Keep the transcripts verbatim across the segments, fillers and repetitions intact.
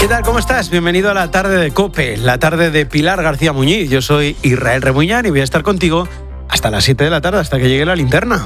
¿Qué tal? ¿Cómo estás? Bienvenido a la tarde de COPE, la tarde de Pilar García Muñiz. Yo soy Israel Remuñán y voy a estar contigo hasta las siete de la tarde, hasta que llegue la linterna.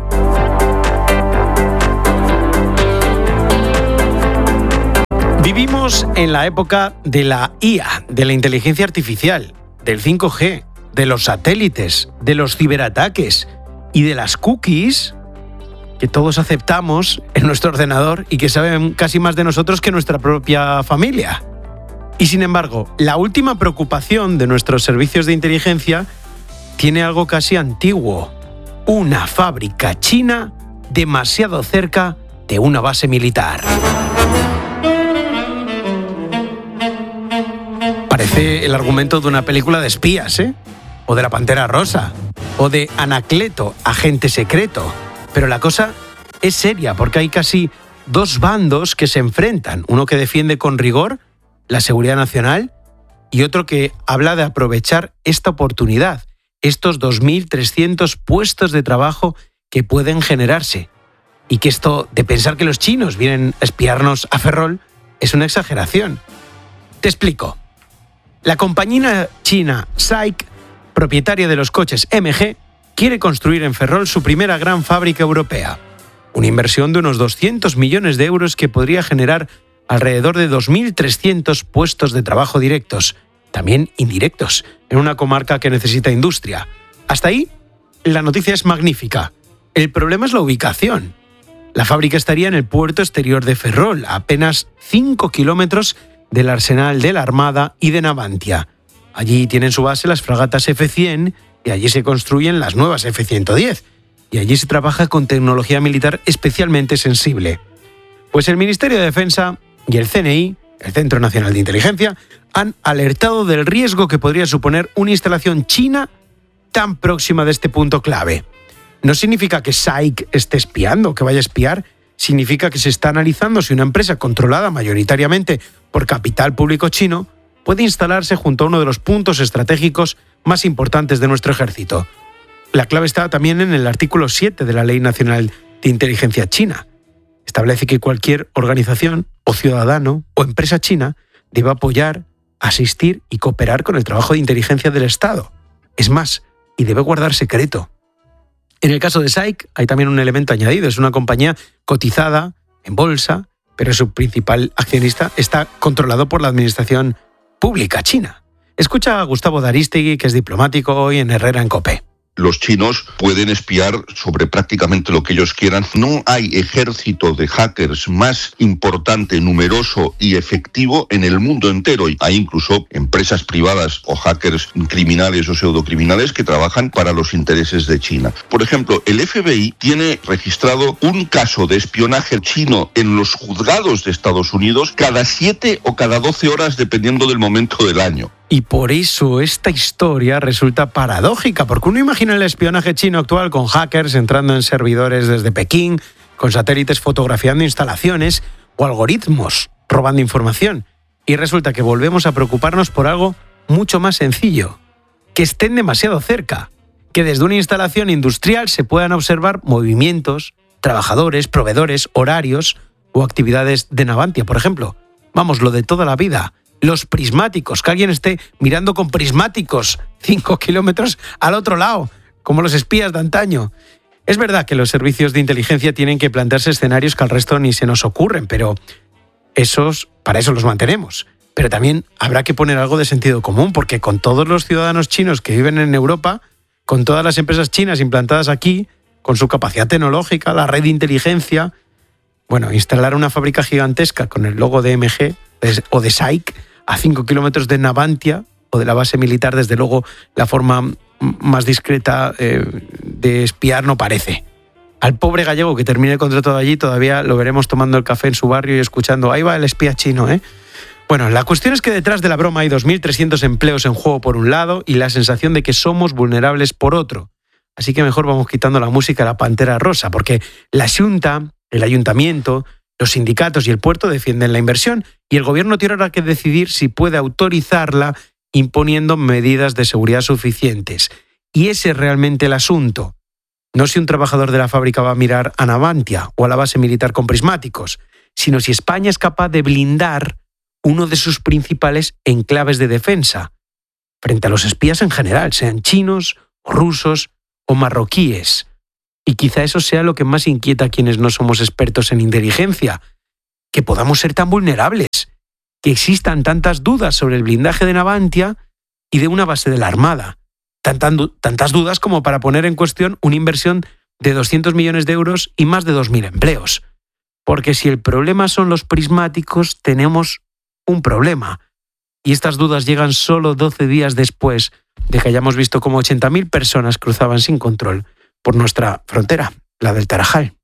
Vivimos en la época de la I A, de la inteligencia artificial, del cinco G, de los satélites, de los ciberataques y de las cookies que todos aceptamos en nuestro ordenador y que saben casi más de nosotros que nuestra propia familia. Y sin embargo, la última preocupación de nuestros servicios de inteligencia tiene algo casi antiguo: una fábrica china demasiado cerca de una base militar. Parece el argumento de una película de espías, ¿eh? O de la Pantera Rosa, o de Anacleto, agente secreto. Pero la cosa es seria, porque hay casi dos bandos que se enfrentan. Uno que defiende con rigor la seguridad nacional y otro que habla de aprovechar esta oportunidad, estos dos mil trescientos puestos de trabajo que pueden generarse. Y que esto de pensar que los chinos vienen a espiarnos a Ferrol es una exageración. Te explico. La compañía china SAIC, propietaria de los coches M G, quiere construir en Ferrol su primera gran fábrica europea. Una inversión de unos doscientos millones de euros que podría generar alrededor de dos mil trescientos puestos de trabajo directos, también indirectos, en una comarca que necesita industria. Hasta ahí, la noticia es magnífica. El problema es la ubicación. La fábrica estaría en el puerto exterior de Ferrol, a apenas cinco kilómetros del arsenal de la Armada y de Navantia. Allí tienen su base las fragatas F cien y allí se construyen las nuevas F ciento diez. Y allí se trabaja con tecnología militar especialmente sensible. Pues el Ministerio de Defensa y el C N I, el Centro Nacional de Inteligencia, han alertado del riesgo que podría suponer una instalación china tan próxima de este punto clave. No significa que SAIC esté espiando, que vaya a espiar. Significa que se está analizando si una empresa controlada mayoritariamente por capital público chino puede instalarse junto a uno de los puntos estratégicos más importantes de nuestro ejército. La clave está también en el artículo siete de la Ley Nacional de Inteligencia China. Establece que cualquier organización o ciudadano o empresa china debe apoyar, asistir y cooperar con el trabajo de inteligencia del Estado. Es más, y debe guardar secreto. En el caso de SAIC hay también un elemento añadido. Es una compañía cotizada en bolsa, pero su principal accionista está controlado por la administración pública china. Escucha a Gustavo Daristegui, que es diplomático, hoy en Herrera en COPE. Los chinos pueden espiar sobre prácticamente lo que ellos quieran. No hay ejército de hackers más importante, numeroso y efectivo en el mundo entero. Y hay incluso empresas privadas o hackers criminales o pseudocriminales que trabajan para los intereses de China. Por ejemplo, el F B I tiene registrado un caso de espionaje chino en los juzgados de Estados Unidos cada siete o cada doce horas, dependiendo del momento del año. Y por eso esta historia resulta paradójica, porque uno imagina el espionaje chino actual con hackers entrando en servidores desde Pekín, con satélites fotografiando instalaciones o algoritmos robando información. Y resulta que volvemos a preocuparnos por algo mucho más sencillo: que estén demasiado cerca, que desde una instalación industrial se puedan observar movimientos, trabajadores, proveedores, horarios o actividades de Navantia, por ejemplo. Vamos, lo de toda la vida. Los prismáticos, que alguien esté mirando con prismáticos cinco kilómetros al otro lado, como los espías de antaño. Es verdad que los servicios de inteligencia tienen que plantearse escenarios que al resto ni se nos ocurren, pero esos, para eso los mantenemos. Pero también habrá que poner algo de sentido común, porque con todos los ciudadanos chinos que viven en Europa, con todas las empresas chinas implantadas aquí, con su capacidad tecnológica, la red de inteligencia, bueno, instalar una fábrica gigantesca con el logo de M G o de SAIC a cinco kilómetros de Navantia o de la base militar, desde luego la forma más discreta eh, de espiar no parece. Al pobre gallego que termine el contrato de allí todavía lo veremos tomando el café en su barrio y escuchando: ahí va el espía chino, ¿eh? Bueno, la cuestión es que detrás de la broma hay dos mil trescientos empleos en juego por un lado y la sensación de que somos vulnerables por otro. Así que mejor vamos quitando la música a la Pantera Rosa, porque la Xunta, el ayuntamiento, los sindicatos y el puerto defienden la inversión y el gobierno tiene ahora que decidir si puede autorizarla imponiendo medidas de seguridad suficientes. Y ese es realmente el asunto. No si un trabajador de la fábrica va a mirar a Navantia o a la base militar con prismáticos, sino si España es capaz de blindar uno de sus principales enclaves de defensa, frente a los espías en general, sean chinos, rusos o marroquíes. Y quizá eso sea lo que más inquieta a quienes no somos expertos en inteligencia, que podamos ser tan vulnerables, que existan tantas dudas sobre el blindaje de Navantia y de una base de la Armada. Tantas dudas como para poner en cuestión una inversión de doscientos millones de euros y más de dos mil empleos. Porque si el problema son los prismáticos, tenemos un problema. Y estas dudas llegan solo doce días después de que hayamos visto cómo ochenta mil personas cruzaban sin control por nuestra frontera, la del Tarajal.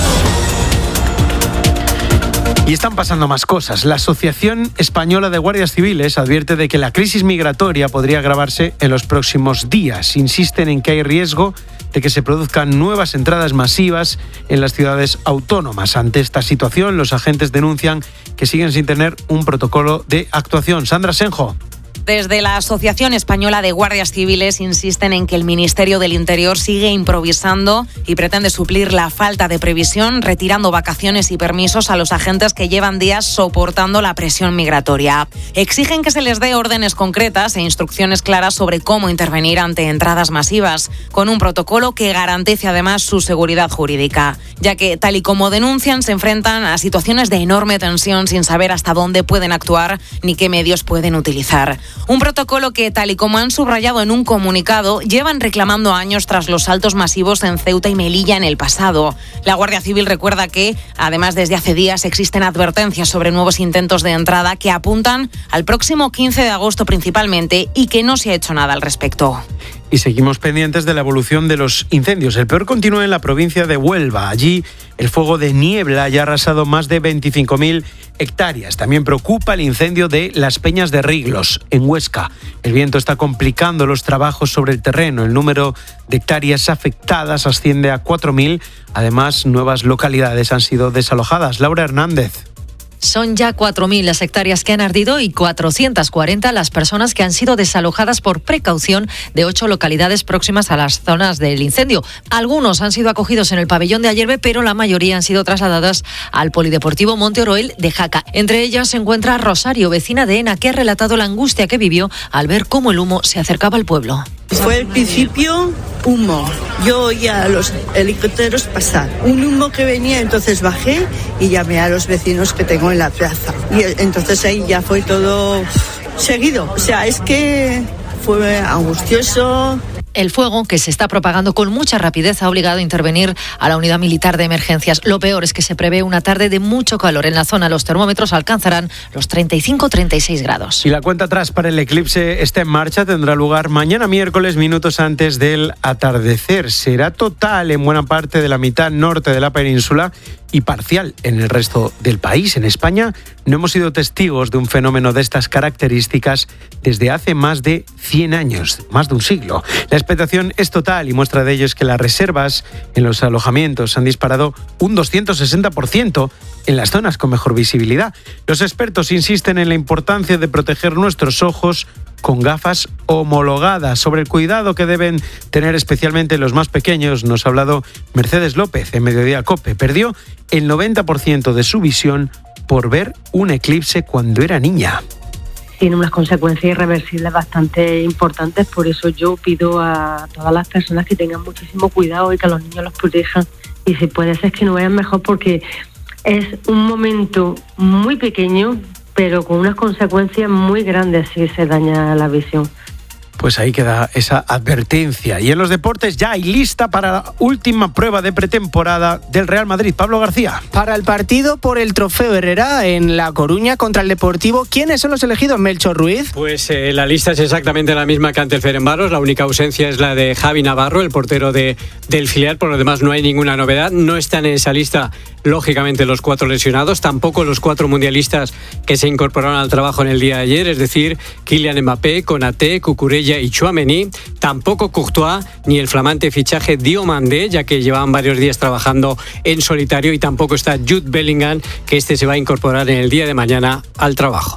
Y están pasando más cosas. La Asociación Española de Guardias Civiles advierte de que la crisis migratoria podría agravarse en los próximos días. Insisten en que hay riesgo de que se produzcan nuevas entradas masivas en las ciudades autónomas. Ante esta situación, los agentes denuncian que siguen sin tener un protocolo de actuación. Sandra Senjo. Desde la Asociación Española de Guardias Civiles insisten en que el Ministerio del Interior sigue improvisando y pretende suplir la falta de previsión, retirando vacaciones y permisos a los agentes que llevan días soportando la presión migratoria. Exigen que se les dé órdenes concretas e instrucciones claras sobre cómo intervenir ante entradas masivas, con un protocolo que garantice además su seguridad jurídica, ya que, tal y como denuncian, se enfrentan a situaciones de enorme tensión sin saber hasta dónde pueden actuar ni qué medios pueden utilizar. Un protocolo que, tal y como han subrayado en un comunicado, llevan reclamando años tras los saltos masivos en Ceuta y Melilla en el pasado. La Guardia Civil recuerda que, además, desde hace días existen advertencias sobre nuevos intentos de entrada que apuntan al próximo quince de agosto principalmente y que no se ha hecho nada al respecto. Y seguimos pendientes de la evolución de los incendios. El peor continúa en la provincia de Huelva. Allí el fuego de niebla ya ha arrasado más de veinticinco mil hectáreas. También preocupa el incendio de Las Peñas de Riglos, en Huesca. El viento está complicando los trabajos sobre el terreno. El número de hectáreas afectadas asciende a cuatro mil. Además, nuevas localidades han sido desalojadas. Laura Hernández. Son ya cuatro mil las hectáreas que han ardido y cuatrocientas cuarenta las personas que han sido desalojadas por precaución de ocho localidades próximas a las zonas del incendio. Algunos han sido acogidos en el pabellón de Ayerbe, pero la mayoría han sido trasladadas al Polideportivo Monte Oroel de Jaca. Entre ellas se encuentra Rosario, vecina de Ena, que ha relatado la angustia que vivió al ver cómo el humo se acercaba al pueblo. Fue al principio humo. Yo oía a los helicópteros pasar. Un humo que venía, entonces bajé y llamé a los vecinos que tengo en la plaza. Y entonces ahí ya fue todo seguido. O sea, es que fue angustioso. El fuego, que se está propagando con mucha rapidez, ha obligado a intervenir a la unidad militar de emergencias. Lo peor es que se prevé una tarde de mucho calor. En la zona los termómetros alcanzarán los treinta y cinco a treinta y seis grados. Y la cuenta atrás para el eclipse está en marcha. Tendrá lugar mañana miércoles, minutos antes del atardecer. Será total en buena parte de la mitad norte de la península y parcial en el resto del país. En España no hemos sido testigos de un fenómeno de estas características desde hace más de cien años, más de un siglo. La expectación es total y muestra de ello es que las reservas en los alojamientos han disparado un doscientos sesenta por ciento en las zonas con mejor visibilidad. Los expertos insisten en la importancia de proteger nuestros ojos con gafas homologadas. Sobre el cuidado que deben tener especialmente los más pequeños nos ha hablado Mercedes López en Mediodía Cope. Perdió el noventa por ciento de su visión por ver un eclipse cuando era niña. Tiene unas consecuencias irreversibles bastante importantes, por eso yo pido a todas las personas que tengan muchísimo cuidado y que a los niños los protejan, y si puede ser que no vean mejor, porque es un momento muy pequeño pero con unas consecuencias muy grandes si se daña la visión. Pues ahí queda esa advertencia. Y en los deportes ya hay lista para la última prueba de pretemporada del Real Madrid. Pablo García. Para el partido por el Trofeo Herrera en La Coruña contra el Deportivo, ¿quiénes son los elegidos, Melchor Ruiz? Pues eh, la lista es exactamente la misma que ante el Ferencváros. La única ausencia es la de Javi Navarro, el portero de, del filial. Por lo demás no hay ninguna novedad. No están en esa lista, lógicamente, los cuatro lesionados. Tampoco los cuatro mundialistas que se incorporaron al trabajo en el día de ayer. Es decir, Kylian Mbappé, Konaté, Cucurella y Tchouaméni, tampoco Courtois ni el flamante fichaje Diomandé, ya que llevaban varios días trabajando en solitario, y tampoco está Jude Bellingham, que este se va a incorporar en el día de mañana al trabajo.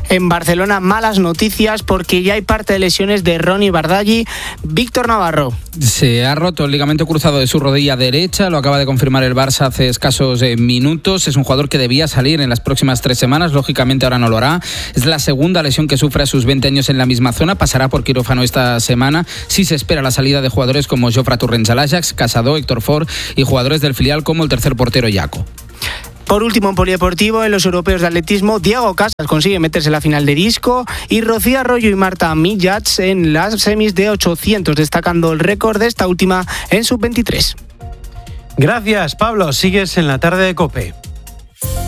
En Barcelona, malas noticias porque ya hay parte de lesiones de Ronnie Bardaghi. Víctor Navarro. Se ha roto el ligamento cruzado de su rodilla derecha, lo acaba de confirmar el Barça hace escasos eh, minutos. Es un jugador que debía salir en las próximas tres semanas, lógicamente ahora no lo hará. Es la segunda lesión que sufre a sus veinte años en la misma zona, pasará por quirófano esta semana. Sí se espera la salida de jugadores como Jofre Torrents al Ajax, Casado, Héctor Ford y jugadores del filial como el tercer portero Yaco. Por último, en polideportivo, en los europeos de atletismo, Diego Casas consigue meterse en la final de disco y Rocío Arroyo y Marta Millats en las semis de ochocientos, destacando el récord de esta última en sub veintitrés. Gracias, Pablo. Sigues en la tarde de COPE.